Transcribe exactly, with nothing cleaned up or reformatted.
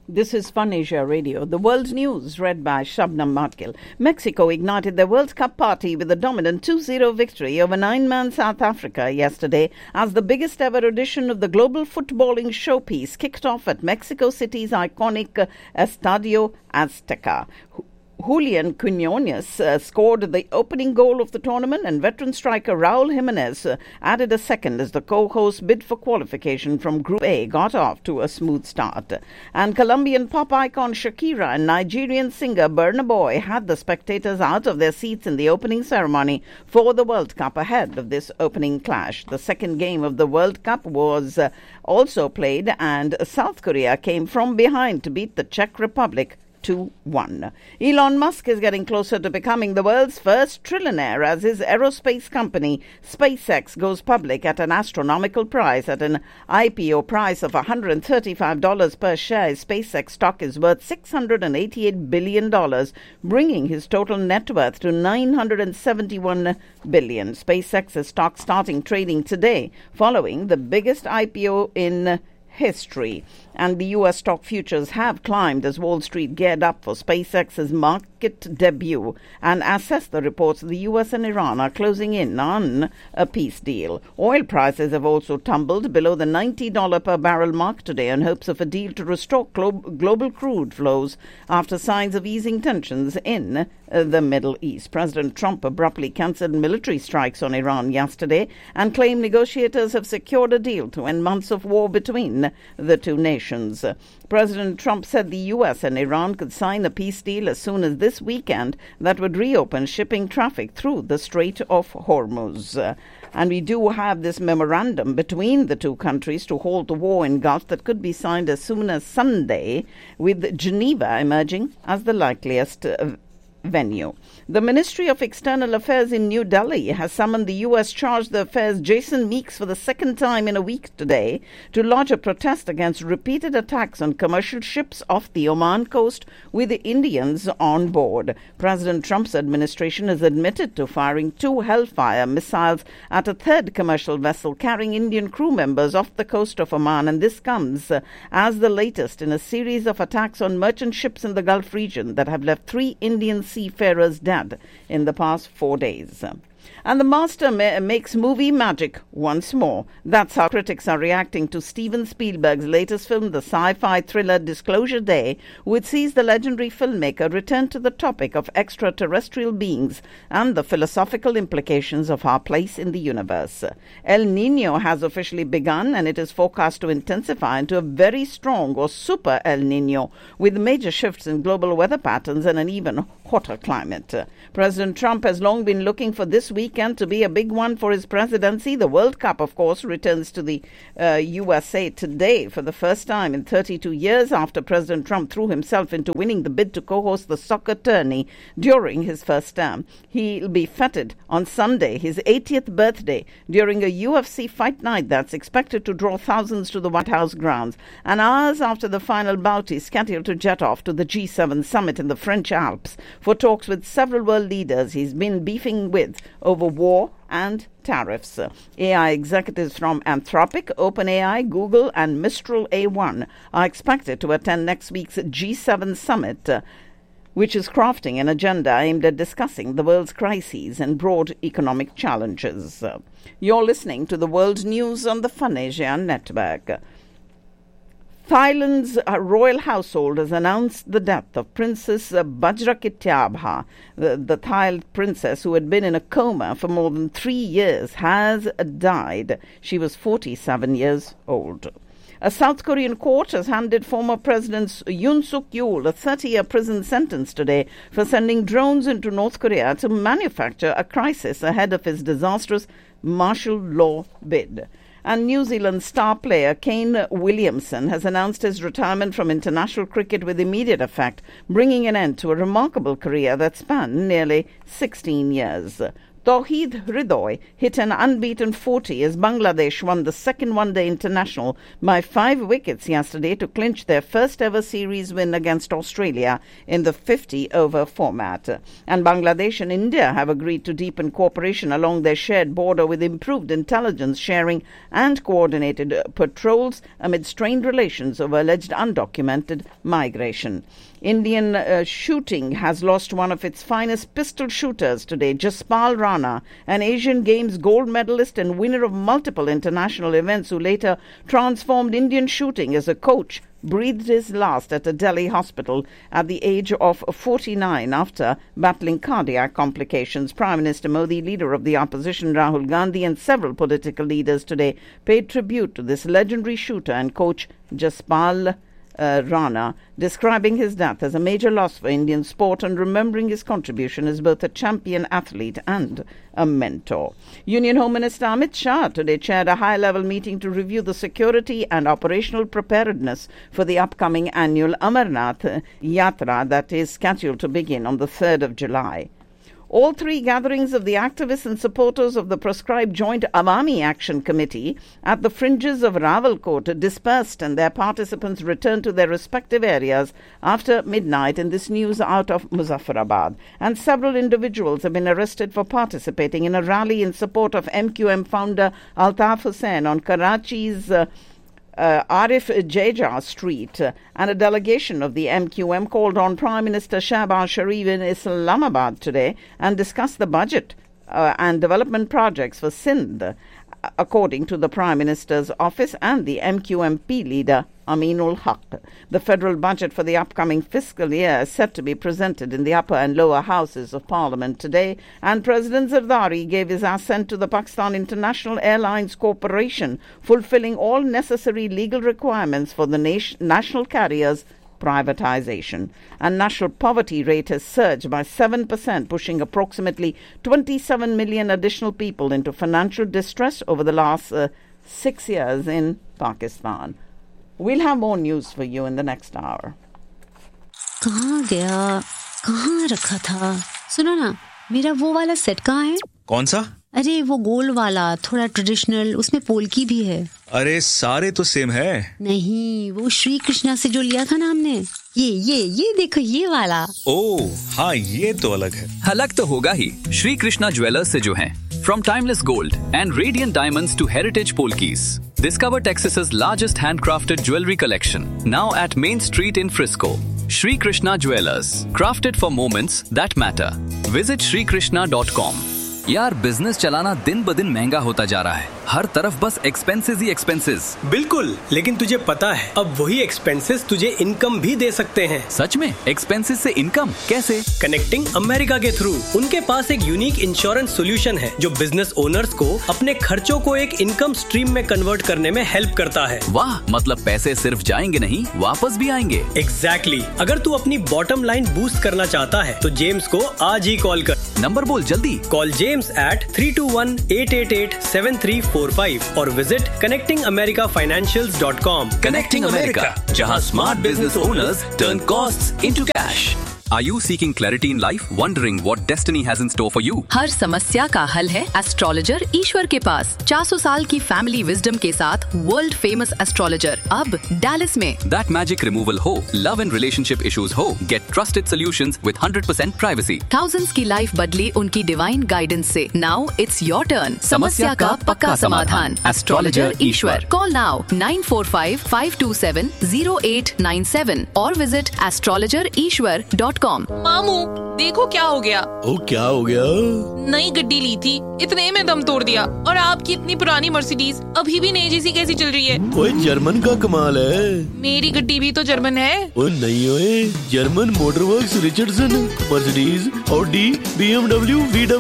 This is Fun Asia Radio. The world news read by Shabnam Matkil. Mexico ignited their World Cup party with a dominant two zero victory over nine-man South Africa yesterday as the biggest ever edition of the global footballing showpiece kicked off at Mexico City's iconic Estadio Azteca. Julian Quinones uh, scored the opening goal of the tournament, and veteran striker Raul Jimenez uh, added a second as the co-host bid for qualification from Group A got off to a smooth start. And Colombian pop icon Shakira and Nigerian singer Burna Boy had the spectators out of their seats in the opening ceremony for the World Cup ahead of this opening clash. The second game of the World Cup was uh, also played, and South Korea came from behind to beat the Czech Republic two one. Elon Musk is getting closer to becoming the world's first trillionaire as his aerospace company SpaceX goes public at an astronomical price. At an I P O price of one hundred thirty-five dollars per share, SpaceX stock is worth six hundred eighty-eight billion dollars, bringing his total net worth to nine hundred seventy-one billion dollars. SpaceX's stock starting trading today following the biggest I P O in history. And the U S stock futures have climbed as Wall Street geared up for SpaceX's market debut. And as says the reports, the U S and Iran are closing in on a peace deal. Oil prices have also tumbled below the ninety dollars per barrel mark today in hopes of a deal to restore glo- global crude flows after signs of easing tensions in uh, the Middle East. President Trump abruptly cancelled military strikes on Iran yesterday and claimed negotiators have secured a deal to end months of war between the two nations. President Trump said the U S and Iran could sign a peace deal as soon as this weekend that would reopen shipping traffic through the Strait of Hormuz. Uh, and we do have this memorandum between the two countries to halt the war in Gulf that could be signed as soon as Sunday, with Geneva emerging as the likeliest uh, venue. The Ministry of External Affairs in New Delhi has summoned the U S Charge d'Affaires Jason Meeks for the second time in a week today to lodge a protest against repeated attacks on commercial ships off the Oman coast with the Indians on board. President Trump's administration has admitted to firing two Hellfire missiles at a third commercial vessel carrying Indian crew members off the coast of Oman, and this comes uh, as the latest in a series of attacks on merchant ships in the Gulf region that have left three Indian seafarers dead in the past four days. And the master ma- makes movie magic once more. That's how critics are reacting to Steven Spielberg's latest film, the sci-fi thriller Disclosure Day, which sees the legendary filmmaker return to the topic of extraterrestrial beings and the philosophical implications of our place in the universe. El Niño has officially begun, and it is forecast to intensify into a very strong or super El Niño, with major shifts in global weather patterns and an even hotter climate. President Trump has long been looking for this weekend to be a big one for his presidency. The World Cup, of course, returns to the uh, U S A today for the first time in thirty-two years after President Trump threw himself into winning the bid to co-host the soccer tourney during his first term. He'll be feted on Sunday, his eightieth birthday, during a U F C fight night that's expected to draw thousands to the White House grounds. And hours after the final bout, he's scheduled to jet off to the G seven summit in the French Alps for talks with several world leaders he's been beefing with over war and tariffs. A I executives from Anthropic, OpenAI, Google, and Mistral A one are expected to attend next week's G seven summit, uh, which is crafting an agenda aimed at discussing the world's crises and broad economic challenges. Uh, you're listening to the world news on the Fun Asia Network. Thailand's uh, royal household has announced the death of Princess uh, Bajrakittiabha. The, the Thai princess, who had been in a coma for more than three years, has uh, died. She was forty-seven years old. A South Korean court has handed former President Yoon Suk-yeol a thirty-year prison sentence today for sending drones into North Korea to manufacture a crisis ahead of his disastrous martial law bid. And New Zealand star player Kane Williamson has announced his retirement from international cricket with immediate effect, bringing an end to a remarkable career that spanned nearly sixteen years. Tawheed Hridoy hit an unbeaten forty as Bangladesh won the second one-day international by five wickets yesterday to clinch their first-ever series win against Australia in the fifty-over format. And Bangladesh and India have agreed to deepen cooperation along their shared border with improved intelligence sharing and coordinated patrols amid strained relations over alleged undocumented migration. Indian uh, shooting has lost one of its finest pistol shooters today. Jaspal Rana, an Asian Games gold medalist and winner of multiple international events who later transformed Indian shooting as a coach, breathed his last at a Delhi hospital at the age of forty-nine after battling cardiac complications. Prime Minister Modi, leader of the opposition Rahul Gandhi and several political leaders today paid tribute to this legendary shooter and coach Jaspal Uh, Rana, describing his death as a major loss for Indian sport and remembering his contribution as both a champion athlete and a mentor. Union Home Minister Amit Shah today chaired a high-level meeting to review the security and operational preparedness for the upcoming annual Amarnath Yatra that is scheduled to begin on the third of July. All three gatherings of the activists and supporters of the proscribed Joint Awami Action Committee at the fringes of Rawalkot dispersed and their participants returned to their respective areas after midnight in this news out of Muzaffarabad. And several individuals have been arrested for participating in a rally in support of M Q M founder Altaf Hussain on Karachi's uh, Uh, Arif Jaja Street, uh, and a delegation of the M Q M called on Prime Minister Shehbaz Sharif in Islamabad today and discussed the budget uh, and development projects for Sindh, uh, according to the Prime Minister's office and the M Q M P leader Aminul Haq. The federal budget for the upcoming fiscal year is set to be presented in the upper and lower houses of Parliament today, and President Zardari gave his assent to the Pakistan International Airlines Corporation, fulfilling all necessary legal requirements for the nation, national carriers' privatization. And national poverty rate has surged by seven percent, pushing approximately twenty-seven million additional people into financial distress over the last uh, six years in Pakistan. We'll have more news for you in the next hour. कहाँ गया? कहाँ रखा था? सुनो ना, मेरा वो वाला सेट कहाँ है? कौन सा? अरे वो गोल वाला, थोड़ा ट्रेडिशनल, उसमें पोल्की भी है। अरे सारे तो सेम है। नहीं, वो श्री कृष्णा से जो लिया था ना हमने, ये ये ये देखो ये वाला। ओह हाँ, ये तो अलग है। अलग तो होगा ही, श्री कृष्णा ज्वेलर्स से जो हैं। From timeless gold and radiant diamonds to heritage polkis, discover Texas's largest handcrafted jewelry collection, now at Main Street in Frisco. Shri Krishna Jewelers, crafted for moments that matter. Visit shri krishna dot com. यार business चलाना दिन ब दिन महंगा होता जा रहा है, हर तरफ बस एक्सपेंसेस ही एक्सपेंसेस। बिल्कुल, लेकिन तुझे पता है अब वही एक्सपेंसेस तुझे इनकम भी दे सकते हैं। सच में? एक्सपेंसेस से इनकम कैसे? कनेक्टिंग अमेरिका के थ्रू। उनके पास एक यूनिक इंश्योरेंस सोल्यूशन है जो बिजनेस ओनर्स को अपने खर्चों को एक इनकम स्ट्रीम में कन्वर्ट करने में हेल्प करता है। वाह, मतलब पैसे सिर्फ जाएंगे नहीं, वापस भी आएंगे। एग्जैक्टली। अगर तू अपनी बॉटम लाइन बूस्ट करना चाहता है तो जेम्स को आज ही कॉल कर। नंबर बोल जल्दी। Call James eight three to one eight eight eight seven three four five और visit connecting America financials dot com. Connecting America, जहां smart business owners turn costs into cash. Are you seeking clarity in life? Wondering what destiny has in store for you? हर समस्या का हल है astrologer ईश्वर के पास। चार सौ साल की फैमिली विजडम के साथ वर्ल्ड फेमस एस्ट्रोलॉजर अब डैलस में। That magic removal हो, love and relationship issues हो, get trusted solutions with one hundred percent privacy. Thousands की लाइफ बदली उनकी डिवाइन गाइडेंस से। Now it's your turn. समस्या का पक्का समाधान। एस्ट्रोलॉजर ईश्वर। Call now nine four five five two seven zero eight nine seven और विजिट एस्ट्रोलॉजर ईश्वर dot com. मामू देखो क्या हो गया। ओ क्या हो गया? नई गड्डी ली थी, इतने में दम तोड़ दिया। और आपकी इतनी पुरानी मर्सिडीज अभी भी नई जैसी कैसी चल रही है? ओए जर्मन का कमाल है। मेरी गड्डी भी तो जर्मन है। ओ नहीं ओए, German मोटरवर्क्स, Richardson, Mercedes, Audi, BMW, VW